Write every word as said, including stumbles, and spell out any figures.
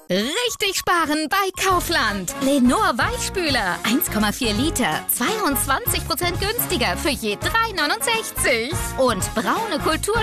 Richtig sparen bei Kaufland. Lenor Weichspüler, eins Komma vier Liter, zweiundzwanzig Prozent günstiger für je drei neunundsechzig. Und braune Kultur